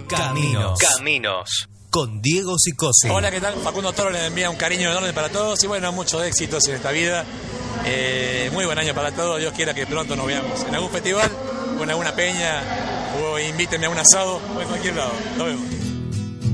Caminos. Con Diego Sicosi. Hola, ¿qué tal? Facundo Toro les envía un cariño enorme para todos y bueno, muchos éxitos en esta vida. Muy buen año para todos. Dios quiera que pronto nos veamos en algún festival o en alguna peña o invítenme a un asado o en cualquier lado. Nos vemos.